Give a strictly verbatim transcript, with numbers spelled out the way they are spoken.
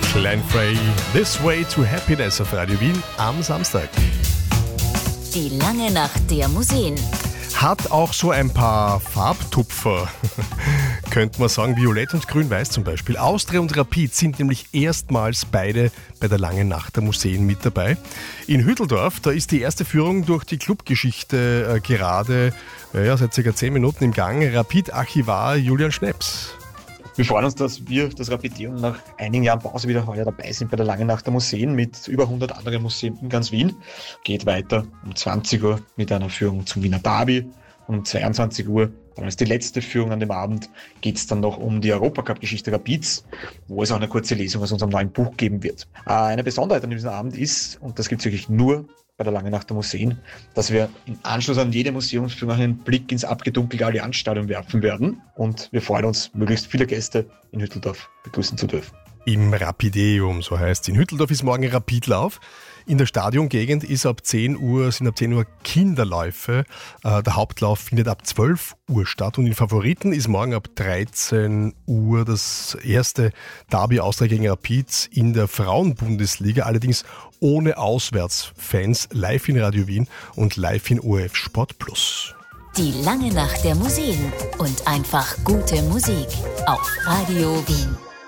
Glenn Frey, This Way to Happiness auf Radio Wien am Samstag. Die lange Nacht der Museen. Hat auch so ein paar Farbtupfer, könnte man sagen, Violett und Grün-Weiß zum Beispiel. Austria und Rapid sind nämlich erstmals beide bei der langen Nacht der Museen mit dabei. In Hütteldorf, da ist die erste Führung durch die Clubgeschichte äh, gerade äh, ja, seit circa zehn Minuten im Gang. Rapid-Archivar Julian Schneps. Wir freuen uns, dass wir, das Rapideum, nach einigen Jahren Pause wieder heuer dabei sind bei der Langen Nacht der Museen mit über hundert anderen Museen in ganz Wien. Geht weiter um zwanzig Uhr mit einer Führung zum Wiener Derby. Um zweiundzwanzig Uhr, dann ist die letzte Führung an dem Abend, geht es dann noch um die Europacup-Geschichte Rapids, wo es auch eine kurze Lesung aus unserem neuen Buch geben wird. Eine Besonderheit an diesem Abend ist, und das gibt es wirklich nur bei der Langen Nacht der Museen, dass wir im Anschluss an jede Museumsführung einen Blick ins abgedunkelte Allianzstadion werfen werden. Und wir freuen uns, möglichst viele Gäste in Hütteldorf begrüßen zu dürfen. Im Rapideum, so heißt es. In Hütteldorf ist morgen Rapidlauf. In der Stadiongegend ist ab zehn Uhr, sind ab zehn Uhr Kinderläufe. Äh, der Hauptlauf findet ab zwölf Uhr statt. Und in Favoriten ist morgen ab dreizehn Uhr das erste Derby Austria gegen Rapid in der Frauenbundesliga. Allerdings ohne Auswärtsfans, live in Radio Wien und live in O R F Sport Plus. Die lange Nacht der Museen und einfach gute Musik auf Radio Wien.